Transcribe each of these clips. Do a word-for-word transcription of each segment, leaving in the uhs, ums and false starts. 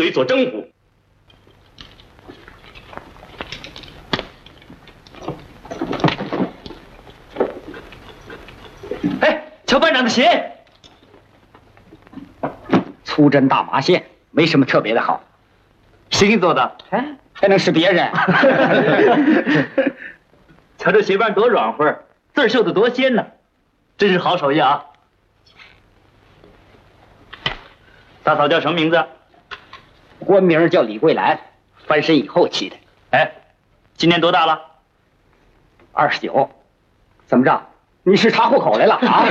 有所征服。哎，瞧班长的鞋， 粗针大麻线，没什么特别的好。 谁给你做的？ 哎，还能是别人？ 瞧这鞋帮多软和，字绣的多鲜呢，真是好手艺啊！大嫂叫什么名字？ 官名叫李桂兰，翻身以后起的。 哎，今年多大了？ 二十九。怎么着？你是查户口来了啊？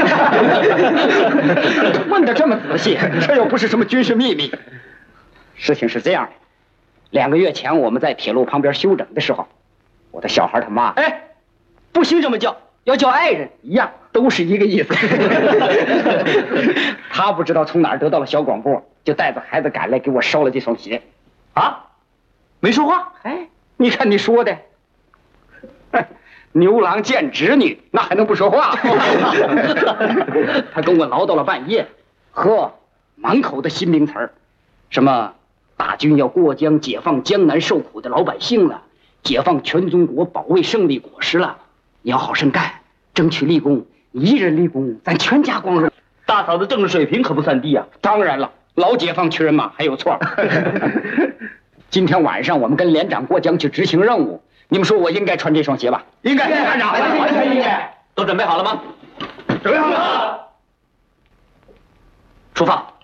问的这么仔细，这又不是什么军事秘密。事情是这样的，两个月前我们在铁路旁边休整的时候，我的小孩他妈， 哎，不兴这么叫，要叫爱人一样，都是一个意思。他不知道从哪儿得到了小广播，就带着孩子赶来给我捎了这双鞋。 啊，没说话？ 哎，你看你说的。牛郎见织女，那还能不说话？他跟我唠叨了半夜，呵，满口的新名词儿，什么大军要过江，解放江南受苦的老百姓了，解放全中国，保卫胜利果实了。你要好生干，争取立功，一人立功，咱全家光荣。 大嫂的政治水平可不算低啊。 当然了，老解放区人嘛，还有错。今天晚上我们跟连长过江去执行任务。你们说我应该穿这双鞋吧？ 应该， 班长， 完全应该。都准备好了吗？ 准备好了。 出发。